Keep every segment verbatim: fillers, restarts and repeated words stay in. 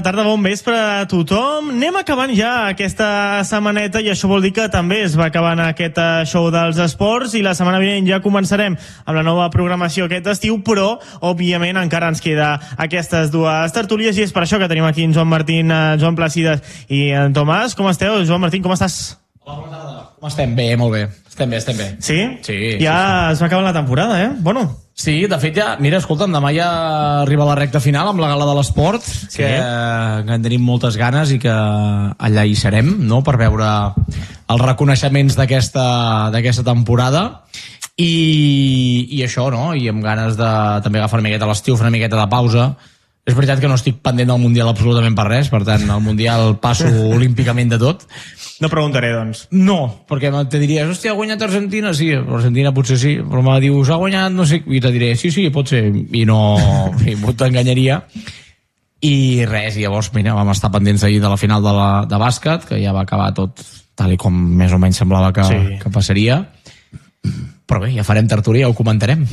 bona tarda, bon vespre a tothom. Anem acabant ja aquesta setmaneta i això vol dir que també es va acabant aquest show dels esports i la setmana vinent ja començarem amb la nova programació aquest estiu, però òbviament encara ens queda aquestes dues tertúlies i és per això que tenim aquí en Joan Martín, Joan Plàcides i en Tomàs. Com esteu? Joan Martín, com estàs? Hola, bona tarda. Com estem? Bé, molt bé. Estem bé, estem bé. Sí? Sí. Ja sí, sí. es va acabar la temporada, eh? Bueno... Sí, de fet ja, mira, escolta'm, demà ja arriba la recta final amb la gala de l'esport, sí. que, que en tenim moltes ganes i que allà hi serem, no?, per veure els reconeixements d'aquesta d'aquesta temporada i, i això, no?, i amb ganes de també agafar una miqueta a l'estiu, fer una miqueta de pausa. És veritat que no estic pendent del Mundial absolutament per res, per tant, el Mundial passo olímpicament de tot. No preguntaré, doncs. No, perquè te diries, hòstia, ha guanyat Argentina? Sí, Argentina potser sí, però me dius, ha guanyat no sé, i te diré, sí, sí, pot ser, i no, i t'enganyaria. I res, i llavors, mira, vam estar pendents ahir de la final de, la, de bàsquet, que ja va acabar tot tal i com més o menys semblava que, sí. que passaria. Però bé, ja farem tertúlia, ja ho comentarem.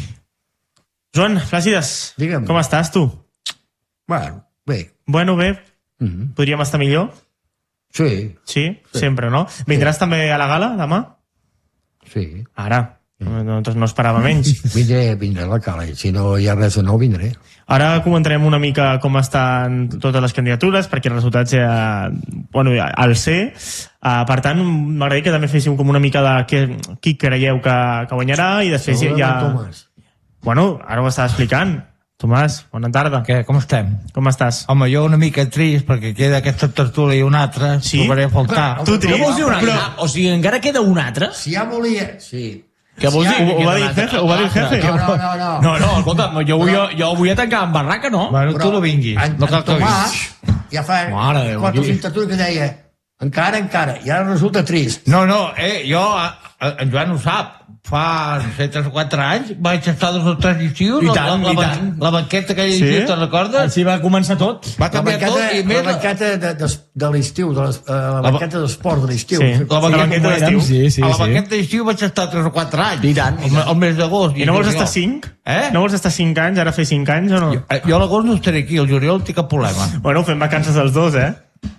Joan, Plàcides, Digue'm. Com estàs, tu? Bueno, bé. Bueno, bé. Mm-hmm. Podríem estar millor? Sí. Sí, sí. Sempre, no? Vindràs sí. també a la gala, demà? Sí. Ara. Nosaltres no esperava menys. Vindré, vindré a la gala. Si no hi ha res de nou, vindré. Ara comentarem una mica com estan totes les candidatures, perquè els resultats ja, bueno, al C. Uh, per tant, m'agradaria que també féssim com una mica de què, qui creieu que, que guanyarà i després ja... ja... Tomàs. Bueno, ara ho estava explicant. Tomàs, bona tarda. Què, com estem? Com estàs? Home, jo una mica trist, perquè queda aquesta tertúlia i una altra, sí? trobaré a faltar. Tu trist? Què vols dir una Però... altra? O sigui, encara queda una altra? Si ja volia... Sí. Què vols si dir? Ho, ho va dir el jefe? Ho va dir el jefe? No, no, no. No, no, no escolta, jo vull, jo vull tancar amb barraca, no? Bueno, però tu no vinguis. En, no en cal que Tomàs ja fa Mare Déu, quatre o aquí. cinc tertúlies que deia encara, encara, i ara resulta trist. No, no, eh, jo, en Joan ho sap, fa, no sé, tres o quatre anys, vaig estar dos o tres estius, I la, tant, la, i la, tant. la banqueta que hi Sí? havia, te'n recordes? Així va començar tot. Va La canviar banqueta, tot i la més... banqueta de, de, de l'estiu, de les, uh, la banqueta d'esport de l'estiu. Sí. La La banqueta d'estiu. Sí, sí, a la sí. banqueta d'estiu vaig estar tres o quatre anys. I tant, i Al, tant. al mes d'agost. I no vols juliol. estar cinc? Eh? No vols estar cinc anys, ara fer cinc anys o no? Jo, eh, jo a l'agost no estaré aquí, el juliol tinc cap problema. Bueno, fem vacances els dos, eh?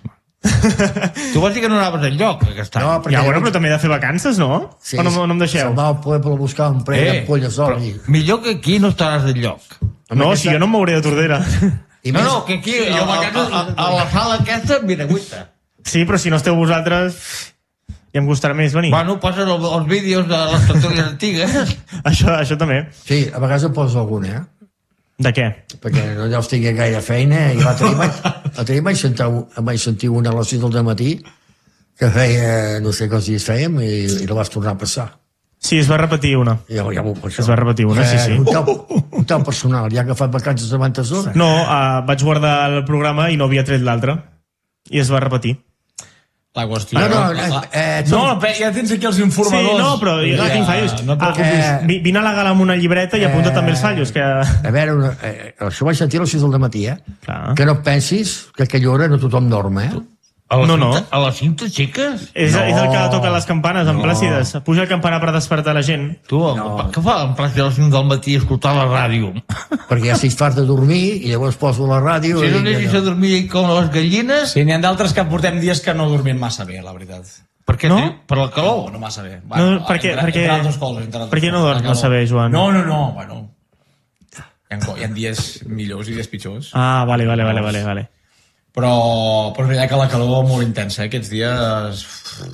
Tu vas dir que no anaves enlloc aquest any. No, perquè Ja, bueno, però també he de fer vacances, no? Sí, o no, no em deixeu? se'n va al poble a buscar un premi Eh, d'ampolles però d'oli. millor que aquí no estaràs enlloc. No, si jo no em mouré de Tordera. I No, més, no, que aquí, Sí, a, jo a, vacances- a, a la sala aquesta, mira, guita. Sí, però si no esteu vosaltres, ja em costarà més venir. Bueno, posen el, els vídeos de les tertúlies antigues. Això, això també. sí, a vegades em poses algun, eh? De què? Perquè no deus tenir gaire feina i l'altre dia vaig, l'altre dia vaig, sentir, vaig sentir una a les sis del matí que feia, no sé quants dies fèiem i, i la vas tornar a passar. Sí, es va repetir una. I ja, ja, Es va repetir una, sí, sí. Un tal, un tal personal, ja que fa vacances de quantes hores. No, uh, vaig guardar el programa i no havia tret l'altre. I es va repetir. La qüestió... No, no, la- eh, eh, no, tu- pe- ja tens aquí els Sí, informadors. no, però jo Ja, no tinc fallos. No et Ah, preocupis. eh, vi- Vine a la gala amb una llibreta i apunta també els fallos. Que... A veure, una, eh, això vaig sentir a les sis del matí, eh? Clar. Que no pensis que a aquella hora no tothom dorm, eh? A les No, no. cinta, a les cinta xiques? És, no. és el que toca les campanes, en No. Plàcides. Puja el campanar per despertar la gent. Tu, No. què fa en plaça a les cinc del matí escoltar la ràdio? Perquè ja estic fart de dormir i llavors poso la ràdio Si i no dic, anessis a dormir com les gallines, Sí, n'hi ha d'altres que portem dies que no dormim massa bé, la veritat. per què? No? No? Per la calor? No, no massa bé. No, per què- entre, per què- entre altres coses. Entre altres per què no coses, dorms la calor. massa bé, Joan? No, no, no, bueno. Hi ha, co- hi ha dies millors i dies pitjors. Ah, vale, vale, vale, vale, vale. Però, però és veritat que la calor molt intensa, eh? Aquests dies...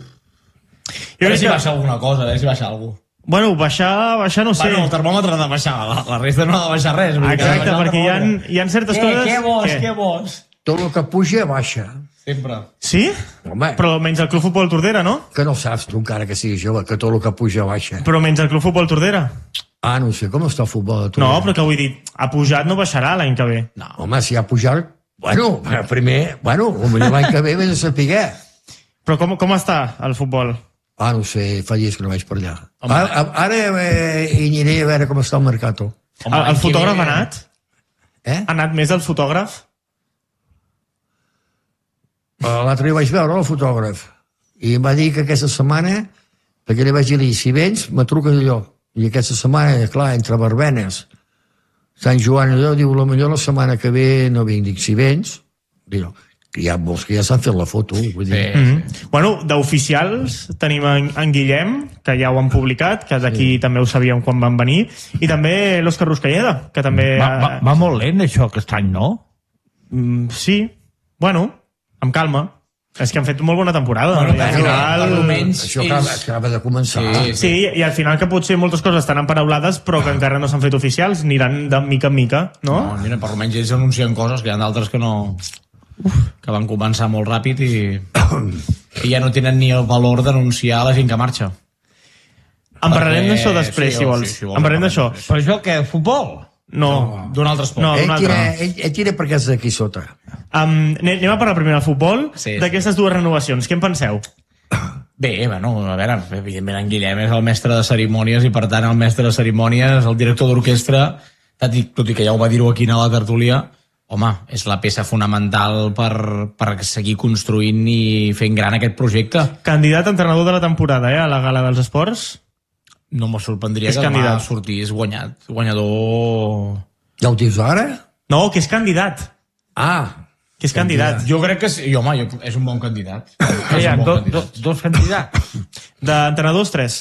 Jo A veure crec si que... baixa alguna cosa, a veure si baixa alguna cosa. Bueno, baixar, baixar no sé. Bueno, el termòmetre ha de baixar, la, la resta no ha de baixar res. vull dir que ha de Exacte, baixar el perquè hi ha, termòmetre. hi ha certes Què, coses... què vols, Què? què vols? tot el que puja, baixa. Sempre. Sí? Home, Però menys el Club Futbol Tordera, no? que no saps tu, encara que siguis jove, que tot el que puja, baixa. Però menys el Club Futbol Tordera. Ah, no sé, com està el futbol de tu? No, però que vull dir, ha pujat, no baixarà l'any que ve. No. Home, si ha pujat... Bueno, primer, bueno, potser l'any que ve vés a saber. Però com, com està el futbol? Ah, no sé, fa dies que no vaig per allà. Home. Ara, ara eh, hi aniré a veure com està el mercato. Home, El, el l'any que fotògraf ve- ha anat? Eh? Ha anat més el fotògraf? L'altre dia vaig veure el fotògraf i em va dir que aquesta setmana, perquè li vaig dir, si vens, me truques allò. I aquesta setmana, clar, entre verbenes, Sant Joan i allò, diu, la millor la setmana que ve no vinc. Dic, si vens, Diu, que hi ha molts que ja s'han fet la foto. Vull dir. Sí. Mm-hmm. Bueno, d'oficials tenim en, en Guillem, que ja ho han publicat, que d'aquí sí. també ho sabíem quan van venir, i també l'Òscar Ruscalleda, que també... Va, va, va molt lent, això, aquest any, no? Mm, sí, bueno, amb calma. És que han fet molt bona temporada. Bueno, no? I al final... almenys Això acaba, acaba de començar. Sí, Sí, i al final que potser moltes coses estan emparaulades però que encara no s'han fet oficials, aniran de mica en mica, no? No, mira, per almenys ells anuncien coses que hi ha d'altres que no... que van començar molt ràpid i, i ja no tenen ni el valor d'anunciar la gent que marxa. En parlarem Perquè- d'això després, sí, si vols. sí, si vols, En parlarem en d'això. parlarem Per això què? Futbol? No, D'un altre esport. no, Ell d'un tira, altre. ell, ell tira perquè és d'aquí sota. Um, anem a parlar primer del futbol, Sí, sí. d'aquestes dues renovacions. Què en penseu? Bé, bueno, a veure, evidentment en Guillem és el mestre de cerimònies i per tant el mestre de cerimònies, el director d'orquestra, tot i, tot i que ja ho va dir-ho aquí a la tertúlia, home, és la peça fonamental per, per seguir construint i fent gran aquest projecte. Candidat a entrenador de la temporada, eh, a la Gala dels Esports. No me sorprendria És que demà candidat. sortís guanyat, guanyador... Ja ho dius ara? No, que és candidat. Ah, Que és candidat. Jo crec que sí, i, home, jo, és un bon candidat. Que hi És ha un bon do, candidat. do, dos candidats. D'entrenadors, tres.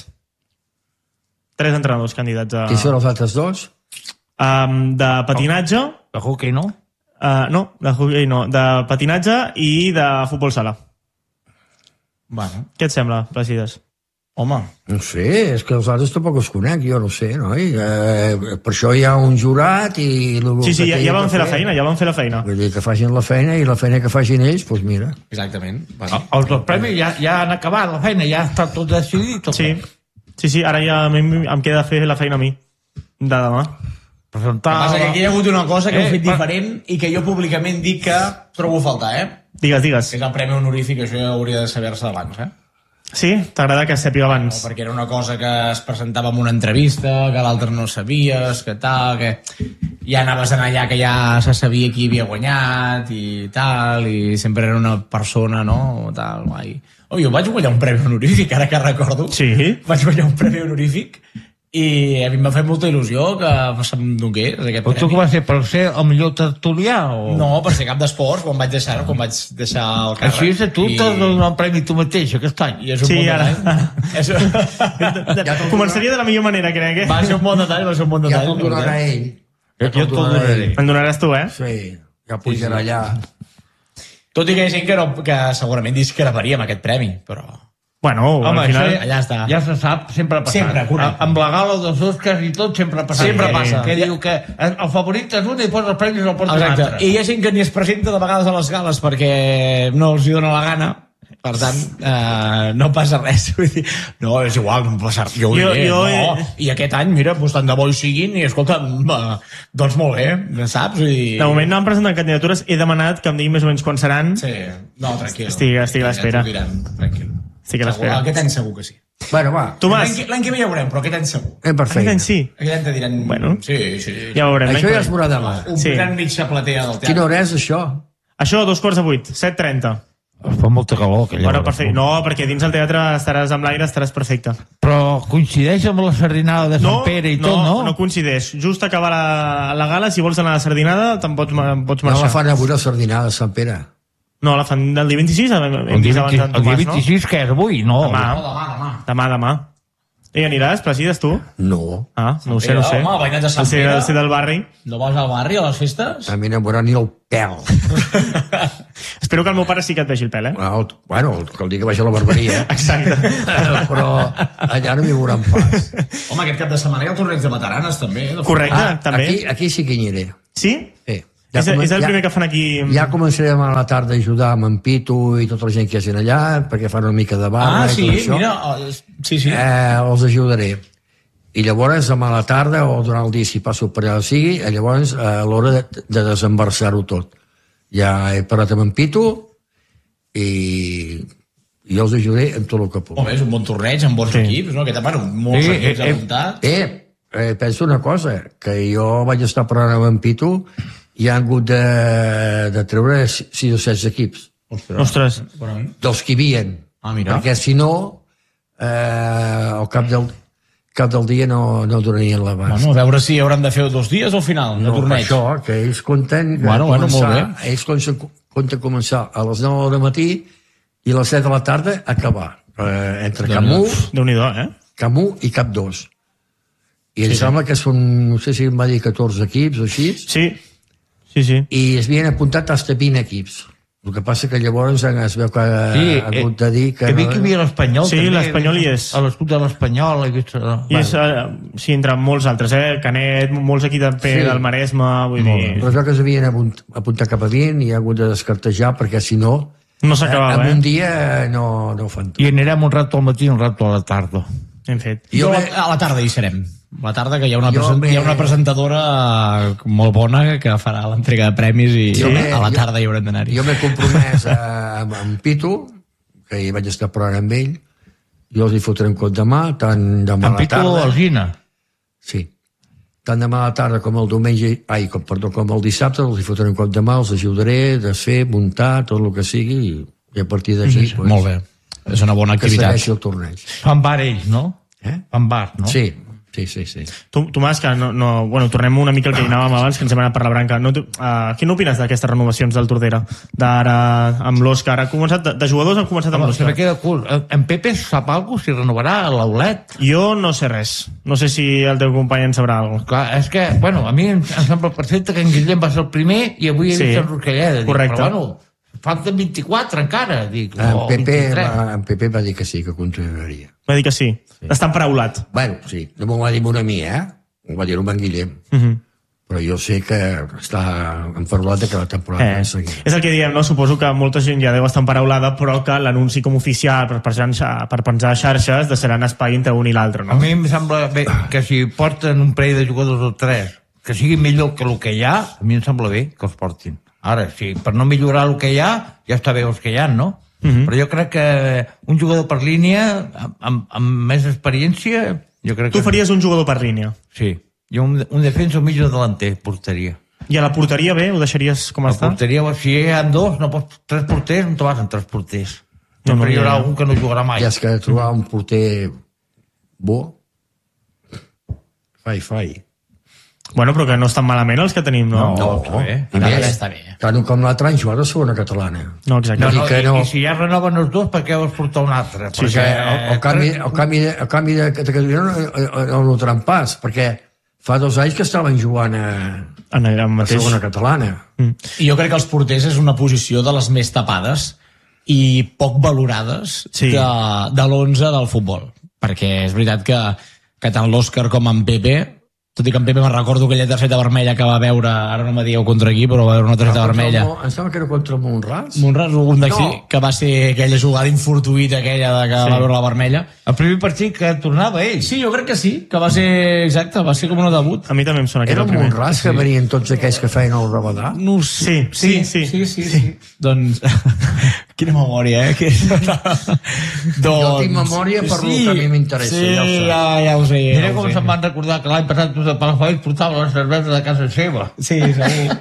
Tres entrenadors candidats a... qui són els altres dos? Um, de patinatge... De hockey, no? Uh, no, de hockey no. De patinatge i de futbol sala. Bueno, Què et sembla, Placides? home, No sé, és que els altres tampoc els conec, jo no sé, noi? Eh, per això hi ha un jurat i... el Sí, sí, que ja, tingui ja van que fer la feina, ja van fer la feina. Vull dir, que facin la feina i la feina que facin ells, doncs mira. exactament. Bueno. Els dos premis ja, ja han acabat la feina, ja està tot decidit. Sí, sí, sí, ara ja em, em queda fer la feina a mi, de demà. Presentar... El que passa que aquí hi ha hagut una cosa que heu Eh, fet pa- diferent i que jo públicament dic que trobo a faltar, eh? Digues, digues. Que és el premi honorífic, això ja hauria de saber-se abans, eh? Sí? T'agrada que es sàpiga No, abans? perquè era una cosa que es presentava en una entrevista, que l'altre no sabies, que tal, que ja anaves a anar allà que ja se sabia qui havia guanyat i tal, i sempre era una persona, no? Tal, guai. Oh, jo vaig guanyar un premi honorífic, ara que recordo. Sí? Vaig guanyar un premi honorífic i a mi em va fer molta il·lusió que se'm donés aquest Però tu premi. què vas ser, per ser el millor tertulià? O... No, per ser cap d'esports, quan vaig deixar, quan vaig deixar el càrrec. Així és, tu I- t'has de donar un premi tu mateix aquest any. I és un Sí, bon ara. detall. És... Ja te'l Començaria de la millor manera, crec, eh? Va ser un bon detall, va ser un bon Ja detall. te'l donarà ell. Jo te'l donaré. Em donaràs tu, eh? Sí, ja pujarà allà. Tot i que hi ha gent que, no, que segurament discreparia amb aquest premi, però... Bueno, Home, al final... això allà està. Ja se sap, sempre ha passat. Sempre, correcte. Amb la gala dels Oscars i tot sempre ha passat. Sempre Que- passa. Que diu que el favorit és un i posa els premis el porta un Exacte. altre. I hi ha gent que ni es presenta de vegades a les gales perquè no els hi dona la gana. Per tant, eh, no passa res. Vull dir, no, és igual, no passa res. Jo, ho Jo- diré, jo no. he- I aquest any, mira, doncs tant de bo hi siguin i, escolta, eh, doncs molt bé, saps? Vull dir... De moment no han presentat candidatures, he demanat que em diguin més o menys quan seran. Sí, no, tranquil. Estic- estic a l'espera. Ja t'ho diran, tranquil. Estic a l'espera. Segur, Aquest any segur que sí. Bueno, va, Tomàs, L'any que- L'any que ve ja ho veurem, però aquest any segur. anem per aquest feina. any sí. Aquest any te diran... Bueno. Sí, sí. Ja ho veurem. Això l'any ja que es ve. veurà demà. Ompliran sí. mitja platea del teatre. Quina hora és, això? Això, a dos quarts de vuit, set trenta. Fa molta calor aquella Bueno, hora. perfecte. No, perquè dins el teatre estaràs amb l'aire, estaràs perfecte. Però coincideix amb la sardinada de Sant Pere i no, tot, no? no coincideix. Just acabar la, la gala, si vols anar a la sardinada, te'n pots, pots No la marxar. fan avui la sardinada de Sant Pere. No, la fan del dia vint-i-sis, hem El vist dia, abans vint, en el dia Tomàs, vint-i-sis, que és avui? No. Demà. No, demà, demà. no? Demà, demà. I aniràs, Placides, tu? No, Ah, no ho sé, no ho sé. Home, veïnat de Sant El ser, Pere. el ser del barri. No vas al barri a les festes? a mi no em veurà ni el pèl. Espero que el meu pare sí que et vegi el pèl, eh? El, bueno, el, que el dia que vaig a la barberia. Exacte. Però allà no m'hi veuran pas. Home, aquest cap de setmana hi ha el torneig de veteranes, també. De Correcte, Ah, també. aquí, aquí sí que hi aniré. Sí? Sí. és, comen- és el primer que fan aquí... Ja començarem a la tarda a ajudar amb en Pitu i tota la gent que hi hagi allà, perquè fan una mica de barra Ah, i sí, tot això. mira, eh, sí, sí. Eh, els ajudaré. I llavors, demà a la tarda o durant el dia, si passo per allà o sigui, eh, llavors, a l'hora de, de desembarsar-ho tot. Ja he parlat amb en Pitu i jo els ajudaré en tot el que puc. Molt bé, és un bon torneig, amb bons Sí. equips, no? Aquest, bueno, molts Sí, equips eh, eh, apuntats. Eh, eh, penso una cosa, que jo vaig estar parlant amb en Pitu i han hagut de, de treure sis o set equips, Ostres. Bueno, dels que hi havien. Ah, mira. Perquè si no, eh, al cap del, cap del dia no, no donarien l'abast. bueno, a veure si hauran de fer dos dies al final, de no, per torneig. això, que ells compten que Bueno, bueno, començar, molt bé. ells comencen, compta començar a les nou del matí i a les set de la tarda acabar. Eh, entre Camus, Déu-n'hi-do, eh? Camus i Cap dos. I em sí, sembla sí. que són, no sé si em va dir catorze equips o així. Sí, sí, sí. I es havien apuntat fins a vint equips. El que passa que llavors es veu que ha sí, hagut de dir que... He vist que hi havia l'Espanyol. Sí, l'Espanyol hi és. A l'escut de l'Espanyol. He vist... I és, uh, sí, entre molts altres, eh? Canet, molts aquí també sí. del Maresme, vull Molt dir... Però es veu que s'havien apuntat cap a vint i ha hagut de descartejar perquè si no... No s'acabava, eh? En eh? un dia no, no ho fan tot. I anirem un rato al matí i un rato a la tarda. Ben fet. Jo, jo a la tarda hi serem. A la tarda que hi ha una, present... me... hi ha una presentadora molt bona que farà l'entrega de premis i sí, me... a la tarda jo... hi haurem d'anar-hi. Jo m'he compromès a, amb, amb Pitu, que hi vaig estar parlant amb ell, jo els hi fotrem compte demà, tant demà a la tarda... Amb Pitu Alzina? Sí. Tant demà a la tarda com el diumenge, ai, com, perdó, com el dissabte, els hi fotrem compte demà, els ajudaré a desfer, muntar, tot el que sigui, i, i a partir d'aquí... Sí, pues, molt bé. És una bona activitat. Que segueixi el torneig. Fan bar ells, no? Eh? Fan bar, no? Sí, sí, sí. sí. Tu, Tomàs, que no, no, bueno, tornem una mica al que hi anàvem abans, que ens hem anat per la branca. No, tu, uh, què n'opines d'aquestes renovacions del Tordera? D'ara amb l'Òscar. Ha començat, de, de jugadors han començat amb l'Òscar. Se me queda curt. En Pepe sap alguna cosa si renovarà l'Aulet? Jo no sé res. No sé si el teu company en sabrà alguna cosa. Clar, és que, bueno, a mi em, em sembla perfecte que en Guillem va ser el primer i avui he sí. vist el Roscalleda. Correcte. Però, bueno, falten vint-i-quatre encara. Dic, en, Pepe va, en Pepe va dir que sí, que continuaria. Va dir que sí. sí. Està emparaulat. Bueno, sí. No m'ho va dir una a mi, eh? Ho va dir un en Guillem. Uh -huh. Però jo sé que està emparaulat de que la temporada eh, seguir. És el que diem, no? Suposo que molta gent ja deu estar emparaulada, però que l'anunci com oficial per, per, per pensar xarxes deixaran espai entre un i l'altre, no? A mi em sembla bé que si porten un parell de jugadors o tres que sigui millor que el que hi ha, a mi em sembla bé que els portin. Ara, sí, per no millorar el que hi ha, ja està bé els que hi ha, no? Uh -huh. Però jo crec que un jugador per línia amb, amb, amb més experiència, jo crec tu que... faries un jugador per línia? Sí, jo un, un defensa o millor delanter, porteria. I a la porteria bé? Ho deixaries com la està? La porteria, si hi ha dos, no pots, tres porters, no te vas amb tres porters. No, no, hi haurà algun que no jugarà mai. I has que trobar un porter bo. Fai, fai. Bueno, però que no estan malament els que tenim, no? No, no està bé. I més, està bé. Tant com l'altre any jugar a segona catalana. No, exacte. No, no, I, no. no... I si ja renoven els dos, per què vols portar un altre? Sí, perquè el, el, canvi, el, canvi de, el canvi de categoria no, no, no notaran pas, perquè fa dos anys que estaven jugant a, en el a segona catalana. Mm. I jo crec que els porters és una posició de les més tapades i poc valorades sí. de, de l'onze del futbol. Perquè és veritat que, que tant l'Òscar com en Pepe, tot i que en Pepe me'n recordo aquella targeta vermella que va veure, ara no me dieu contra qui, però va veure una targeta vermella. Em sembla que era contra Montràs. Montràs, algun d'aquí, no. Que va ser aquella jugada infortuïta, aquella de que sí. va veure la vermella. El primer partit que tornava ell. Sí, jo crec que sí, que va ser, exacte, va ser com un debut. A mi també em sona que era el primer. Era Montràs que sí. venien tots aquells que feien el Rabadà? No sé. Sí, sí, sí. sí, sí, sí, sí. Doncs, quina memòria, eh? Que... doncs... Jo tinc memòria per sí, el que a mi m'interessa. Sí, ja, ho ja, ja ho sé. Mira ja com sé. se'n van recordar que l'any passat de Palafolls portava la cervesa de casa seva. Sí, segur.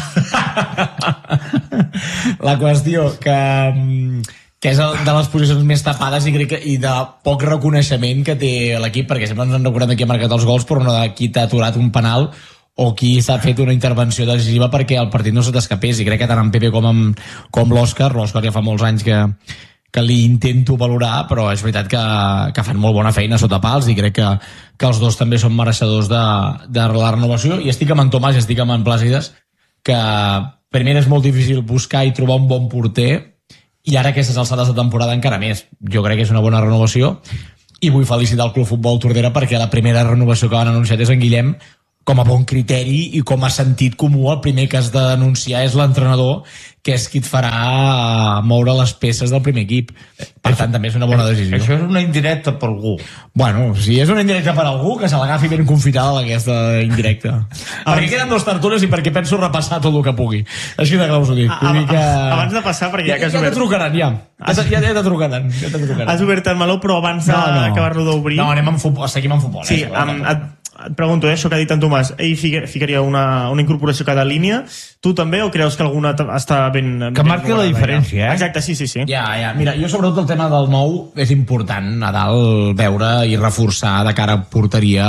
La qüestió que, que és de les posicions més tapades i crec que, i de poc reconeixement que té l'equip, perquè sempre ens han recordat de qui ha marcat els gols, però no de qui t'ha aturat un penal o qui s'ha fet una intervenció decisiva perquè el partit no se t'escapés, i crec que tant en Pepe com, en, com l'Òscar, l'Òscar ja fa molts anys que, que li intento valorar, però és veritat que, que fan molt bona feina sota pals i crec que, que els dos també són mereixedors de, de la renovació, i estic amb en Tomàs i estic amb en Plàcides, que primer és molt difícil buscar i trobar un bon porter, i ara aquestes alçades de temporada encara més. Jo crec que és una bona renovació i vull felicitar el Club Futbol Tordera perquè la primera renovació que van anunciar és en Guillem, com a bon criteri i com a sentit comú. El primer que has de denunciar és l'entrenador, que és qui et farà moure les peces del primer equip. Per tant, també és una bona decisió. Això és una indirecta per algú. Bueno, si és una indirecta per algú, que se l'agafi ben confitada aquesta indirecta. Perquè queden dos tertúlies i perquè penso repassar tot el que pugui. Així de clar us ho dic. A, a, que... Abans de passar, perquè ja, ja que has ja obert... Ja te trucaran, ja. Ja, ja, ja te trucaran. Ja te trucaran. Has obert el meló, però abans no, no. d'acabar-lo d'obrir... No, anem amb futbol, seguim amb futbol. Sí, eh, amb, et, et pregunto, eh, això que ha dit en Tomàs, ell ficaria una, una incorporació cada línia. Tu també, o creus que alguna està ben... Que ben marqui la diferència, eh? Exacte, sí, sí, sí. Ja, ja. Mira, jo sobretot el tema del nou és important a dalt veure i reforçar de cara a porteria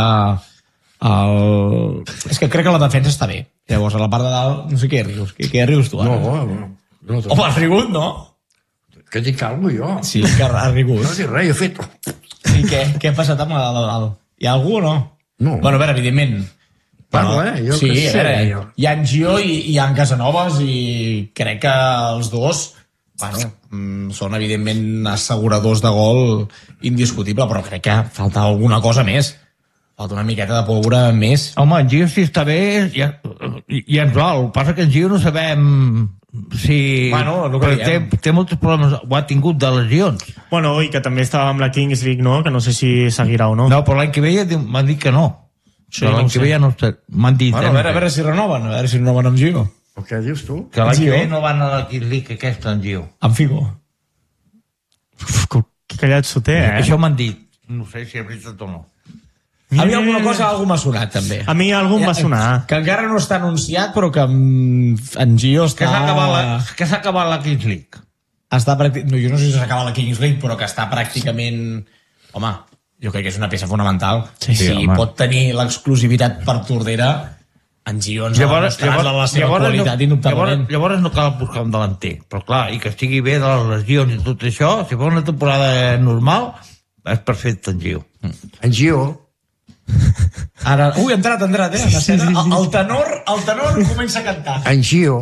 el... És que crec que la defensa està bé. Llavors, a la part de dalt, no sé què rius. Què, què rius tu, ara? No, no. No, Home, has rigut, no? que dic calmo jo. Sí, que has rigut. No dic res, he fet... I què, què ha passat amb el, el, el... Hi ha algú o no? No. Bueno, a veure, evidentment. Parla, eh? Jo sí, que sé, a veure, jo. hi ha en Gio i hi ha en Casanovas i crec que els dos bueno, mm, són evidentment asseguradors de gol indiscutible, però crec que falta alguna cosa més. Falta una miqueta de pólvora més. Home, en Gio, si està bé, ja, ja ens val. El que passa que en Gio no sabem si... Bueno, el que perquè té, diem. té molts problemes, ho ha tingut de lesions. Bueno, i que també estava amb la Kings League, no? Que no sé si seguirà o no. No, però l'any que ve ja diu- m'han dit que no. Sí, Que l'any no ho que sé. ve ja no està... M'han dit... Bueno, a veure, a veure si renoven, a veure si renoven amb Gio. El que dius tu? Que l'any Gio. que ve no van a la Kings League aquesta, en Gio. Amb Figo. Uf, que que callat s'ho té, eh? Això m'han dit. No sé si és veritat o no. A mi alguna cosa, algú m'ha sonat, també. A mi algú em va sonar. Que encara no està anunciat, però que mm, en Gio Que està... s'ha acabat, la, que s'ha acabat la Kings League. Està pràctic... no, jo no sé si s'acaba la Kings League, però que està pràcticament... Home, jo crec que és una peça fonamental. Sí, si sí, home. pot tenir l'exclusivitat per Tordera, en Gio ens ha demostrat la seva llavors, qualitat no, indubtablement. llavors, llavors no cal buscar un delanter. Però clar, i que estigui bé de les lesions i tot això, si fa una temporada normal, és perfecte en Gio. En Gio, Ara... Ui, ha entrat, ha entrat, eh? Sí, sí, sí. El, el, tenor, el tenor comença a cantar. en Gio,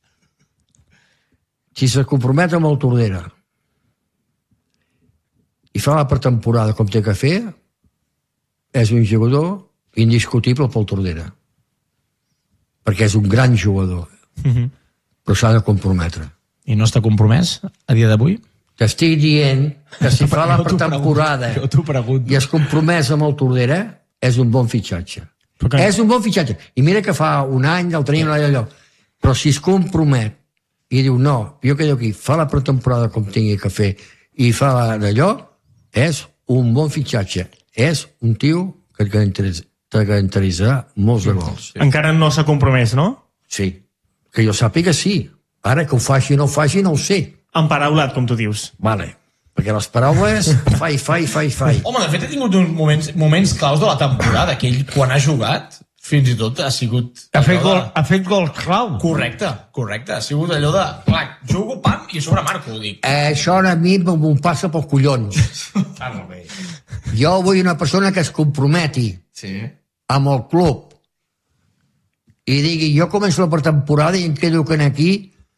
si se compromet amb el Tordera i fa la pretemporada com té que fer, és un jugador indiscutible pel Tordera. Perquè és un gran jugador. Mhm. Però s'ha de comprometre. I no està compromès a dia d'avui? T'estic dient que si fa la Jo t'ho pretemporada pregunto, Jo t'ho pregunto. i es compromès amb el Tordera, és un bon fitxatge. Però que- És un bon fitxatge. I mira que fa un any el tenim allà allò. Però si es compromet i diu, no, jo quedo aquí, fa la pretemporada com tingui que fer i fa d'allò, és un bon fitxatge. És un tio que et garantitzarà, te garantitzarà molts de gols. Encara no s'ha compromès, no? Sí. Que jo sàpiga sí. Ara que ho faci o no ho faci, no ho sé. Emparaulat, com tu dius. Vale. Perquè les paraules, fai, fai, fai, fai. Home, de fet, ha tingut uns moments, moments claus de la temporada, que ell, quan ha jugat, fins i tot ha sigut... Ha fet, allò gol, de- ha fet gol clau. Correcte, correcte. Ha sigut allò de... Clar, jugo, pam, i a sobre marco, ho dic. Eh, això a mi m'ho passa pels collons. Ah, molt bé. Jo vull una persona que es comprometi Sí. amb el club i digui, jo començo la pretemporada i em quedo que aquí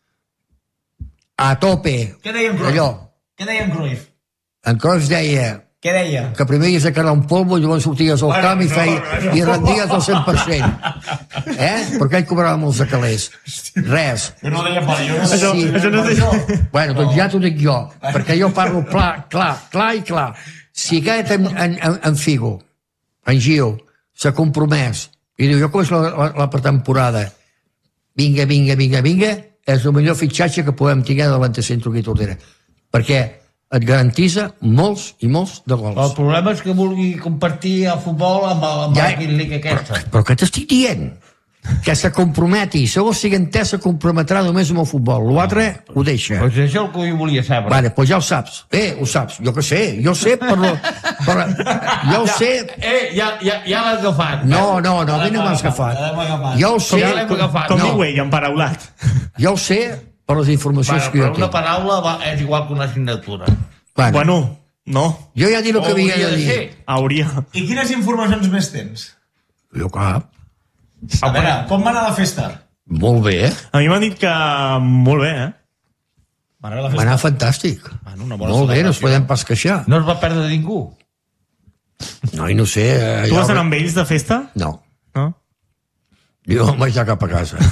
a tope. Què deia en Cruyff? Allò. Què deia en Cruyff? En Cruyff deia Què deia? que primer hi has de quedar un polvo i llavors sorties al Bueno, camp i, no, feia, no. i rendies al cent per cent. Eh? Perquè ell cobrava molts de calés. Res. Jo no deia per jo. No Això, Sí. això no sé... Bueno, doncs ja t'ho dic jo, perquè jo parlo clar, clar, clar i clar. Si aquest en, en, en, en Figo, en Gio, s'ha compromès i diu, jo començo la, la, la pretemporada, vinga, vinga, vinga, vinga, és el millor fitxatge que podem tenir de l'antecentro aquí a Tordera. Perquè et garantitza molts i molts de El gols. problema és que vulgui compartir el futbol amb, el- amb Ja- la Kings League aquesta. Però què t'estic dient? Que se comprometi. Segons sigui entès, se comprometrà només amb el futbol. L'altre ho deixa. Pues això és el que jo volia saber. Vale, doncs ja ho saps. Eh, ho saps. Jo què sé. Jo sé per... Lo, per jo ho sé... Eh, ja, ja, ja l'has agafat. No, no, no, a mi no m'has agafat. Ja l'hem agafat. Jo ho sé... Ja l'hem agafat. Com No. diu ell, emparaulat. Jo ho sé per les informacions Bueno, que jo però una tinc. paraula va, és igual que una signatura. Bueno, Bueno, no. jo ja dic el que havia Hauria de de dir. ser. Hauria. I quines informacions més tens? Jo cap. A veure, com va anar la festa? Molt bé, eh? A mi m'han dit que molt bé, eh? Va anar la Va festa. anar fantàstic. Bueno, una bona Molt bé, no ens celebració. podem pas queixar. No es va perdre ningú. No, i no sé... Eh, Tu ja vas ho- anar amb ells de festa? No, No? jo em vaig anar cap a casa.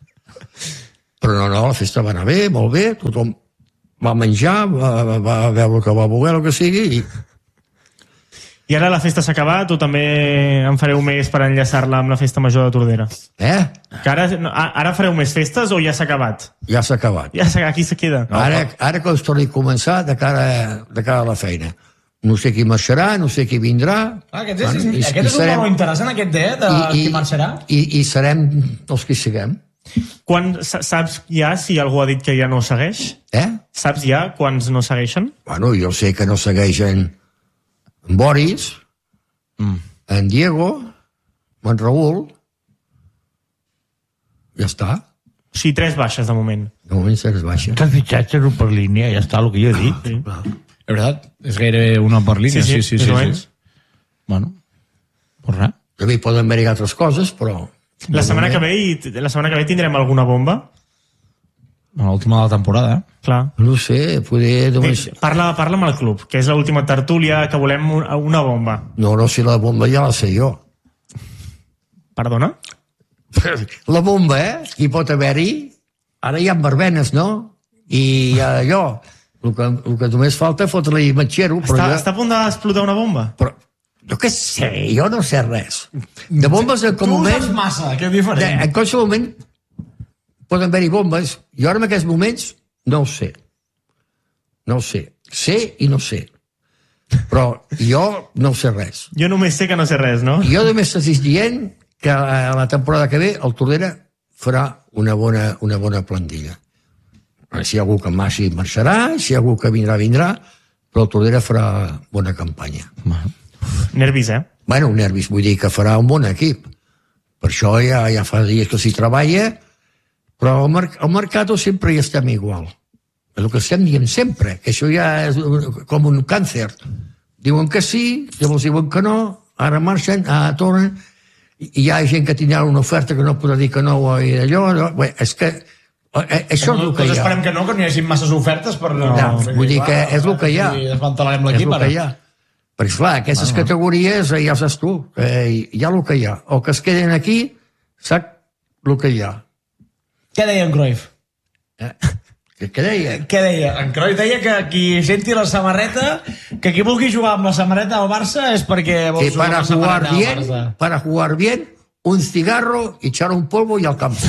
Però no, no, la festa va anar bé, molt bé, tothom va menjar, va, va veure el que va voler, el que sigui, i I ara la festa s'ha acabat o també en fareu més per enllaçar-la amb la festa major de Tordera? eh? Que ara, no, a- ara fareu més festes o ja s'ha acabat? Ja s'ha acabat. Ja s'ha, aquí se queda. Ara, ara que es torni a començar de cara, de cara a la feina. No sé qui marxarà, no sé qui vindrà. Ah, aquest és, Bueno, bueno, i- aquest i és un serem- valor interessant, aquest, eh, de qui marxarà. I, i serem els que siguem. Quan, sa- saps ja si algú ha dit que ja no segueix? Eh? Saps ja quants no segueixen? Bueno, jo sé que no segueixen en Boris, mm. en Diego, en Raül. Ja està. O sigui, tres baixes de moment. De moment tres baixes. Tres fitxatges, un per línia, ja està el que jo he dit. Sí. És veritat, és gairebé una per línia. Sí, sí, sí, sí, sí, sí. Bueno, pues res. També poden haver-hi altres coses, però... La setmana que ve, i la setmana que ve tindrem alguna bomba? L'última de la temporada, eh? Clar. No ho sé, poder... Eh, parla, parla amb el club, que és l'última tertúlia, que volem una bomba. No, no, si la bomba ja la sé jo. Perdona? La bomba, eh? Hi pot haver-hi... Ara hi ha verbenes, no? I allò... El que, el que només falta és fotre-li matxero. Està, ja... està a punt d'explotar una bomba? Però, jo què sé, jo no sé res. De bombes en com moment... Tu saps massa, que és diferent. De, en qualsevol moment poden haver-hi bombes. Jo ara en aquests moments no ho sé. No ho sé. Sé i no sé. Però jo no sé res. Jo només sé que no sé res, no? Jo només t'estic dient que a la temporada que ve el Tordera farà una bona, una bona plantilla. Si hi ha algú que marxi, marxarà, si hi ha algú que vindrà, vindrà, però el Tordera farà bona campanya. Nervis, eh? Bueno, nervis, vull dir que farà un bon equip. Per això ja, ja fa dies que s'hi treballa, però al, mer al mercat sempre hi estem igual. És el que estem dient sempre, que això ja és com un càncer. Diuen que sí, llavors diuen que no, ara marxen, ara tornen, i hi ha gent que tindrà una oferta que no podrà dir que no, i allò, allò. Bé, és que això és el que hi ha. Esperem que no, que no hi hagi masses ofertes per no... no vull dir que és el que hi ha. Desmantelarem l'equip, ara. És el que hi ha. Perquè, esclar, aquestes bueno. categories, ja saps tu, eh, hi ha el que hi ha. O que es queden aquí, sap el que hi ha. Què deia en Cruyff? Eh? Què, què deia? Què deia? En Cruyff deia que qui senti la samarreta, que qui vulgui jugar amb la samarreta del Barça és perquè vol jugar amb la samarreta del bien, Barça. Para jugar bien, un cigarro, echar un polvo i al camp.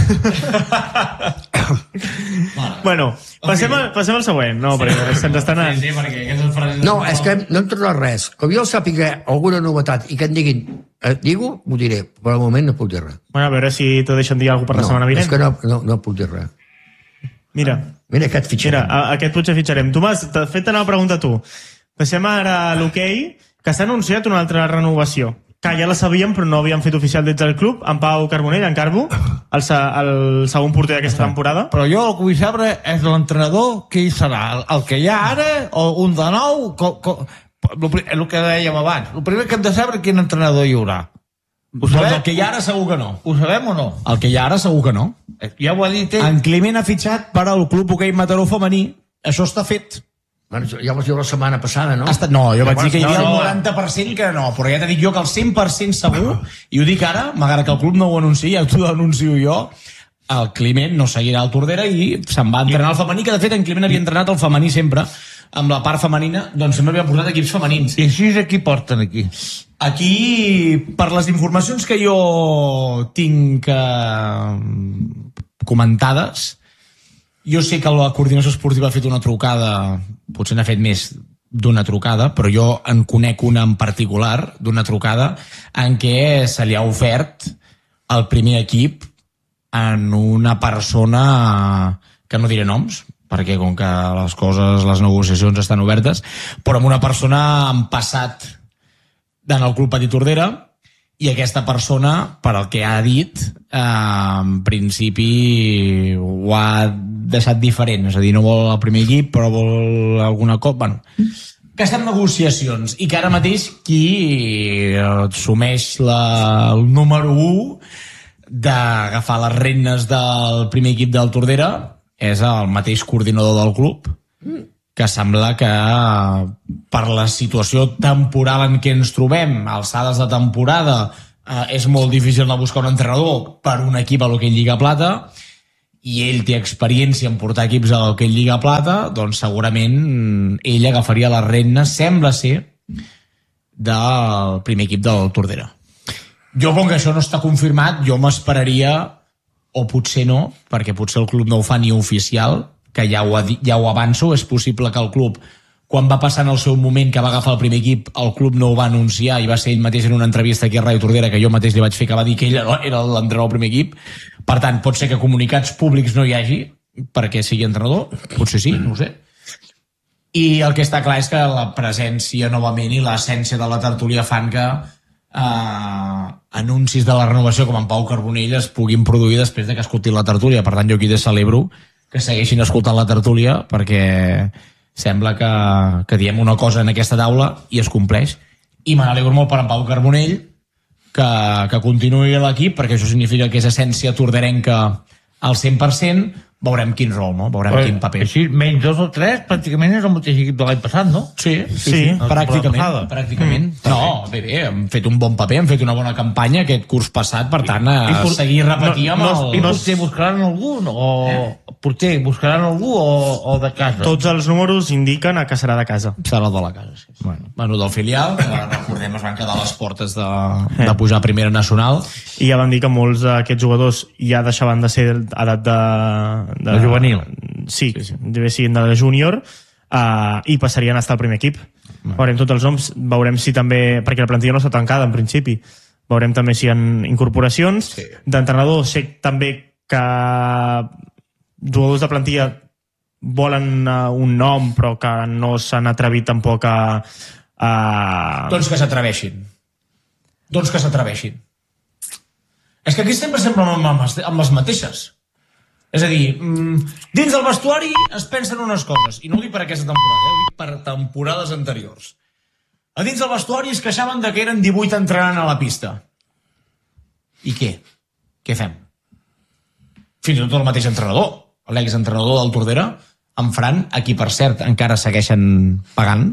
Bueno, passem, a, passem al següent. No, sí, perquè se'ns està anant. Sí, sí, perquè aquestes frases... No, és que no em torna res. Com jo sàpiga alguna novetat i que em diguin eh, digo, m'ho diré, però al moment no puc dir res. Bueno, a veure si te deixen dir alguna cosa per la no, setmana vinent. És que no, no, no puc dir res. Mira. Mira, aquest fitxarem. Mira, a, aquest potser fitxarem. Tomàs, t'ha fet una pregunta a tu. Passem ara a l'hoquei, que s'ha anunciat una altra renovació. Que ja la sabíem, però no havíem fet oficial des del club, en Pau Carbonell, en Carbo, el, el segon porter d'aquesta temporada. Però jo el que vull saber és l'entrenador, qui serà? El, el que hi ha ara o un de nou? Com, com, el, el que dèiem abans. El primer que hem de saber quin entrenador hi haurà. Ho sabem? Doncs el que hi ha ara segur que no. Ho sabem o no? El que hi ha ara segur que no. Ja ho ha dit ell. En Climent ha fitxat per al Club Hoquei Mataró femení. Això està fet. Bueno, ja vas dir la setmana passada, no? Estat, no, jo vaig dir que hi havia no, no. el noranta per cent que no, però ja t'he dit jo que el cent per cent segur, i ho dic ara, malgrat que el club no ho anunciï, ja t'ho anuncio jo, el Climent no seguirà el Tordera i se'n va entrenar al femení, que de fet en Climent havia entrenat el femení sempre, amb la part femenina, doncs sempre havia portat equips femenins. I així és qui porten aquí? Aquí, per les informacions que jo tinc eh, comentades, jo sé que la coordinació esportiva ha fet una trucada, potser n'ha fet més d'una trucada, però jo en conec una en particular, d'una trucada, en què se li ha ofert el primer equip en una persona que no diré noms, perquè com que les coses, les negociacions estan obertes, però amb una persona en passat en el Club Petit Tordera, i aquesta persona, per al que ha dit, eh, en principi ho ha deixat diferent, és a dir, no vol el primer equip, però vol alguna cop... Bueno, que estan negociacions, i que ara mateix qui assumeix la, el número u d'agafar les regnes del primer equip del Tordera és el mateix coordinador del club, que sembla que per la situació temporal en què ens trobem, alçades de temporada, eh, és molt difícil anar a buscar un entrenador per un equip a l'Hoquei Lliga Plata, i ell té experiència en portar equips a l'Hoquei Lliga Plata, doncs segurament ell agafaria les regnes, sembla ser, del primer equip del Tordera. Jo, com que això no està confirmat, jo m'esperaria, o potser no, perquè potser el club no ho fa ni oficial, que ja ho, ja ho avanço, és possible que el club, quan va passar en el seu moment que va agafar el primer equip, el club no ho va anunciar i va ser ell mateix en una entrevista aquí a Ràdio Tordera, que jo mateix li vaig fer, que va dir que ell era l'entrenador del primer equip. Per tant, pot ser que comunicats públics no hi hagi perquè sigui entrenador, potser sí, no ho sé. I el que està clar és que la presència novament i l'essència de la tertúlia fan que eh, anuncis de la renovació com en Pau Carbonell es puguin produir després de que escoltin la tertúlia. Per tant, jo aquí de celebro que segueixin escoltant la tertúlia, perquè sembla que, que diem una cosa en aquesta taula i es compleix. I me n'alegro molt per en Pau Carbonell que, que continuï a l'equip, perquè això significa que és essència torderenca al cent per cent. Veurem quin rol, no? Veurem Però, quin paper. Així, menys dos o tres, pràcticament és el mateix equip de l'any passat, no? Sí, sí, sí, Sí. sí. pràcticament. La pràcticament. Mm. No, bé, bé, hem fet un bon paper, hem fet una bona campanya aquest curs passat, per tant, a I por- seguir repetir amb no, el... I potser buscaran algú, no? O potser buscaran algú o, o de casa? Tots els números indiquen a que serà de casa. Serà el de la casa, sí. Bueno, bueno del filial, que recordem es van quedar a les portes de, de pujar a primera nacional. I ja van dir que molts d'aquests jugadors ja deixaven de ser edat de... de De juvenil. Sí, sí, sí. De, siguin de la júnior uh, i passarien a estar al primer equip. Bueno. Veurem tots els noms, veurem si també... Perquè la plantilla no està tancada, en principi. Veurem també si hi ha incorporacions. Sí. D'entrenador, sé també que jugadors de plantilla volen uh, un nom, però que no s'han atrevit tampoc a... a... Doncs que s'atreveixin. Doncs que s'atreveixin. És que aquí sempre sempre amb, amb, amb les mateixes. És a dir, dins del vestuari es pensen unes coses, i no ho dic per aquesta temporada, eh? Ho dic per temporades anteriors. A dins del vestuari es queixaven de que eren divuit entrenant a la pista. I què? Què fem? Fins i tot el mateix entrenador, l'exentrenador del Tordera, en Fran, a qui per cert encara segueixen pagant,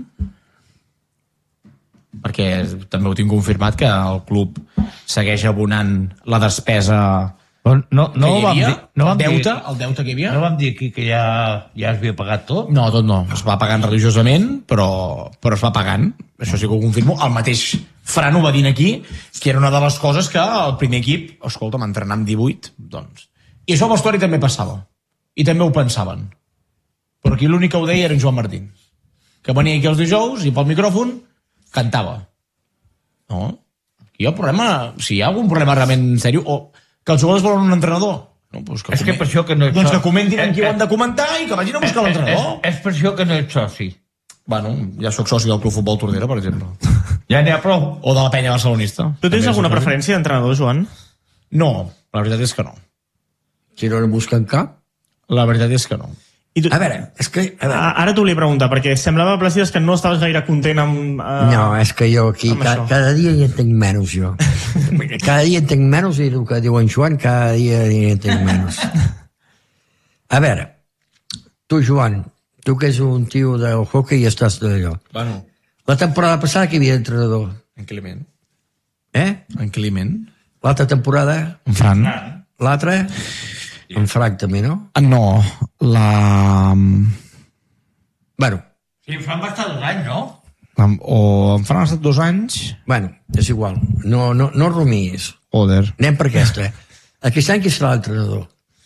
perquè també ho tinc confirmat que el club segueix abonant la despesa No, no, no que hi vam havia, dir, no vam el, deute, dir, el deute que hi havia. no vam dir aquí que ja, ja es havia pagat tot? No, tot no. Es va pagant religiosament, però, però es va pagant. Això sí que ho confirmo. El mateix Fran ho va dir aquí, que era una de les coses que el primer equip, escolta, m'entrenar amb divuit, doncs. I això al vestuari també passava. I també ho pensaven. Però aquí l'únic que ho deia era en Joan Martín, que venia aquí els dijous i pel micròfon cantava. No? Aquí hi ha problema, si hi ha algun problema realment seriós, o que els jugadors volen un entrenador. No, doncs que és que per això que no ets doncs que soci. comentin amb qui ho Eh, han de comentar i que vagin a buscar eh, l'entrenador. És, és per això que no ets soci. Bueno, ja sóc soci del Club Futbol Tordera, per exemple. Ja n'hi ha prou. O de la penya barcelonista. Tu tens També alguna soc soci. preferència d'entrenador, Joan? No, la veritat és que no. Si no en busquen cap. La veritat és que no. I tu... A veure, és que... A veure, A- Ara t'ho volia preguntar, perquè semblava, Placides, que no estaves gaire content amb... Uh... no, és que jo aquí amb ca, això. cada dia hi entenc menys, jo. Cada dia entenc menys i el que diu en Joan, cada dia hi entenc menys. A veure, tu, Joan, tu que és un tio del hockey i estàs d'allò. Bueno, La temporada passada que hi havia entrenador, en Climent. eh? En Climent. L'altra temporada, En Fran. l'altra, en Frank també, no? No, la... Bueno, Sí, en Fran va estar dos anys, no? O en Fran ha estat dos anys. bueno, és igual. No, no, no rumies. Oder. Anem per aquesta. Aquest any qui serà l'entrenador?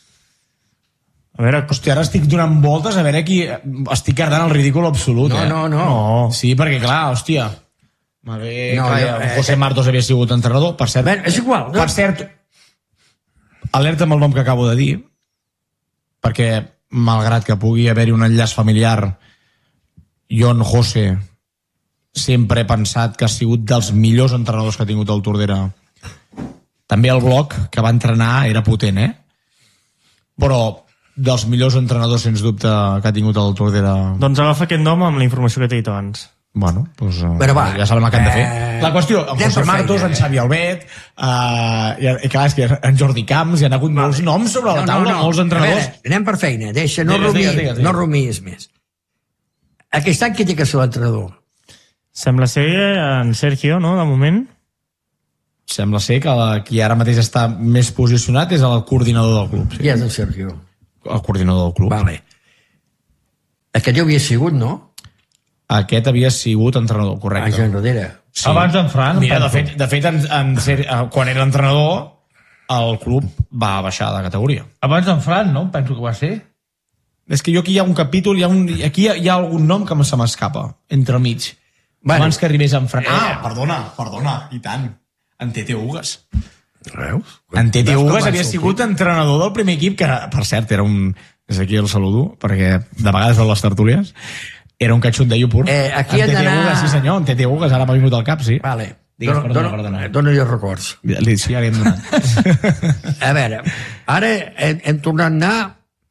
A veure, Hòstia, ara estic donant voltes a veure qui... Estic cardant el ridícul absolut, No, eh? no, no. no. Sí, perquè clar, hòstia... M'haver... No, clar, jo, eh, José Martos havia sigut entrenador, per cert. Bé, és igual. No? Per cert, alerta amb el nom que acabo de dir, perquè malgrat que pugui haver-hi un enllaç familiar, jo en José sempre he pensat que ha sigut dels millors entrenadors que ha tingut el Tordera. També el bloc que va entrenar era potent, eh? Però dels millors entrenadors, sens dubte, que ha tingut el Tordera. doncs agafa aquest nom amb la informació que t'he dit abans. Bueno, doncs, uh, Però va. ja sabem el que han de fer. Eh, La qüestió, en anem José per Martos, feina, en eh? Xavi Albet, uh, i, i clar, és que en Jordi Camps, hi ha hagut molts noms sobre la taula, molts entrenadors. A veure, anem per feina. Deixa, no, Digues, rumies, digues, digues, digues. no rumies més. Aquest any qui té que ser l'entrenador? Sembla ser en Sergio, no?, de moment. Sembla ser que la, qui ara mateix està més posicionat és el coordinador del club. Sí. Qui és el Sergio? El coordinador del club. Vale. Aquest ja havia sigut, no? Aquest havia sigut entrenador, A correcte. Jean Rodera. Sí. Abans d'en Fran, Mira, de penso. fet, de fet en, en ser, eh, quan era entrenador, el club va baixar de categoria. Abans d'en Fran, no? Penso que va ser. És que jo aquí hi ha un capítol, hi ha un, aquí hi ha, hi ha algun nom que se m'escapa, entremig. Bueno. Abans que arribés en Fran... Ah, perdona, perdona, i tant. En Tete Ugas. Veus? En Tete Veus com Ugas va havia sortir? sigut entrenador del primer equip, que, per cert, era un... Des d'aquí el saludo, perquè de vegades veuen les tertúlies. Era un cachondeio pur. Eh, aquí en han Tete d'anar- Ugas, sí senyor, en Tete Ugas, ara m'ha vingut al cap, sí. Vale. Digues, Dona, perdona, dona, perdona. dona jo records. Li, sí, ja li hem donat. A veure, ara hem, hem tornat a anar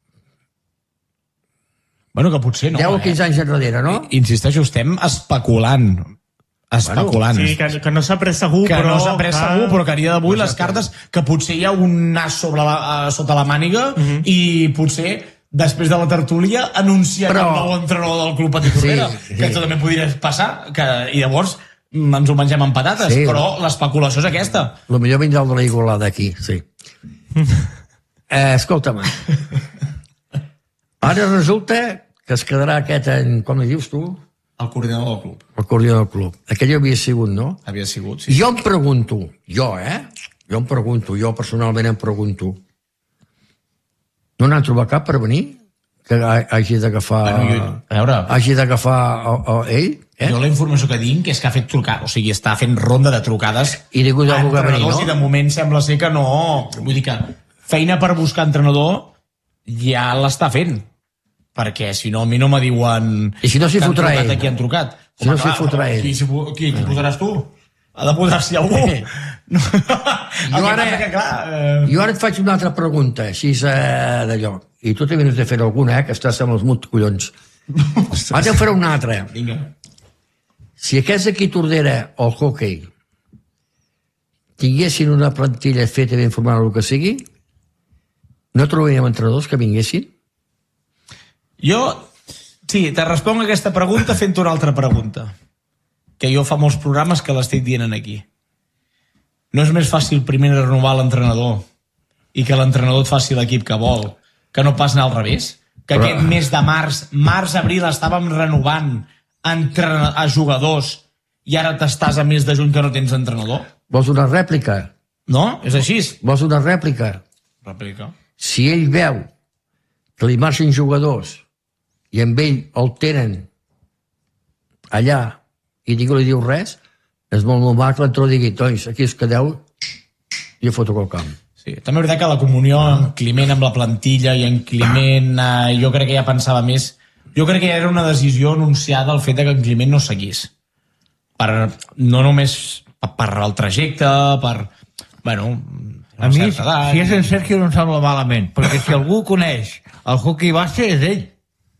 Bueno, que potser no, deu o eh? quinze anys enrere, no? Insisteixo, estem especulant. Especulant. Sí, que, que no s'ha pres segur, que però... no s'ha pres segur, però que a dia d'avui les cartes, que potser hi ha un nas sobre la, uh, sota la màniga uh -huh. i potser després de la tertúlia anunciar però... el nou entrenador del Club Patí Tordera, sí, sí. que això també podria passar, que, i llavors ens ho mengem amb patates, sí, però l'especulació és aquesta. El millor vindrà el de la Igualada aquí, sí. eh, Escolta'm, ara resulta que es quedarà aquest any, com li dius tu? El coordinador del club. El coordinador del club. Aquell havia sigut, no? Havia sigut, sí. Jo em pregunto, jo, eh? Jo em pregunto, jo personalment em pregunto, no n'han trobat cap per venir? Que hagi d'agafar... Bueno, jo, a veure... Hagi d'agafar a, a ell? Eh? Jo la informació que tinc és que ha fet trucar, o sigui, està fent ronda de trucades I ningú ha volgut venir, no? I de moment sembla ser que no... Vull dir que feina per buscar entrenador ja l'està fent. Perquè si no, a mi no me diuen... I si no s'hi fotrà ell? Aquí han trucat. Si no s'hi fotrà ell? Qui, qui, qui posaràs tu? Ha de posar-s'hi algú. No. Jo, ara, que, clar, eh... jo ara et faig una altra pregunta, així eh, d'allò. I tu també n'has de fer alguna, eh, que estàs amb els mut collons. Ara te'n faré una altra. Vinga. Si aquests aquí Tordera o el hockey tinguessin una plantilla feta ben formada o el que sigui, no trobaríem entrenadors que vinguessin? Jo, sí, te responc aquesta pregunta fent una altra pregunta. Que jo fa molts programes que l'estic dient aquí. No és més fàcil primer renovar l'entrenador i que l'entrenador et faci l'equip que vol, que no pas anar al revés? Que Però... aquest mes de març, març-abril, estàvem renovant entren... a jugadors i ara t'estàs a mes de juny que no tens entrenador? Vols una rèplica? No? És així? Vols una rèplica? Rèplica. Si ell veu que li marxen jugadors i amb ell el tenen allà i ningú li diu res, és molt normal que l'entró digui, doncs, aquí es quedeu i jo foto el camp. Sí, també és veritat que la comunió en Climent amb la plantilla i en Climent eh, jo crec que ja pensava més, jo crec que ja era una decisió anunciada el fet de que en Climent no seguís, per, no només per, per el trajecte, per, bueno, a mi, edat, si és en Sergio no em sembla malament, perquè si algú coneix el hockey base és ell.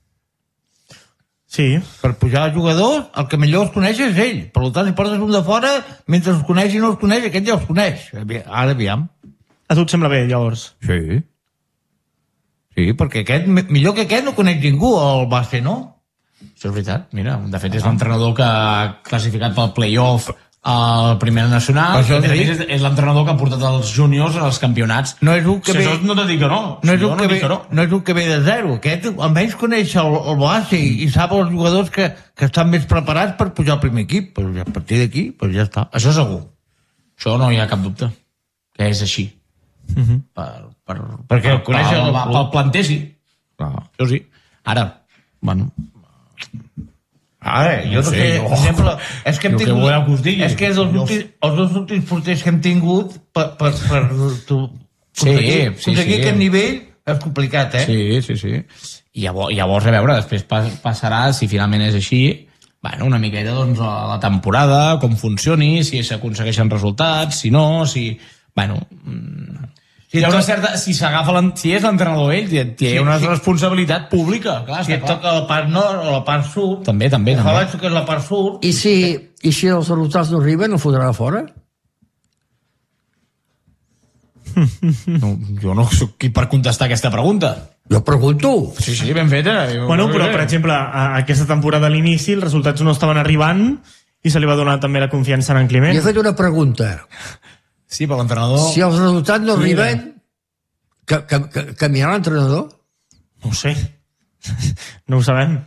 Sí. Per pujar els jugadors, el que millor els coneix és ell. Per tant, si portes un de fora, mentre els coneix i no els coneix, aquest ja els coneix. Ara, aviam. A tu et sembla bé, llavors? Sí. Sí, perquè aquest, millor que aquest no coneix ningú, el base, no? Això és veritat, mira, de fet és l'entrenador que ha classificat pel play-off al Primera Nacional, i és, és l'entrenador que ha portat els júniors als campionats. No és un que si ve... no te dic que no. No és, si un no, que no, ve, que no. no és un que ve de zero. Aquest almenys coneix el, el base i, i sap els jugadors que, que estan més preparats per pujar al primer equip. Pues a partir d'aquí, pues ja està. Això segur. Això no hi ha cap dubte. Que és així. Uh -huh. per, per, Perquè el per, coneix el, pel, pel planter, sí. Clar. Això sí. Ara, bueno... Ara, jo no, no sé, sé, per exemple, és que hem jo tingut... Que que us digui. És que els, últims, els dos últims porters que hem tingut per, per, per tu, sí, aconseguir, sí, aconseguir sí. aquest nivell és complicat, eh? Sí, sí, sí. I llavors, llavors a veure, després passarà, si finalment és així, bueno, una miqueta doncs, a la temporada, com funcioni, si s'aconsegueixen resultats, si no, si... Bueno, si hi ha una certa, si s'agafa si és l'entrenador ell, té sí, una sí. responsabilitat pública, clar, si et clar. toca la part nord o la part sud, també, també, ojalà també. que és la part sud. I si, i si els resultats no arriben, el fotrà fora? No, jo no soc qui per contestar aquesta pregunta. Jo pregunto. Sí, sí, ben feta. Jo... Bueno, però, per exemple, a aquesta temporada a l'inici els resultats no estaven arribant i se li va donar també la confiança en Climent. Jo he fet una pregunta. Sí, per l'entrenador... Si els resultats no sí, arriben, que, que, que, canviarà l'entrenador? No ho sé. No ho sabem.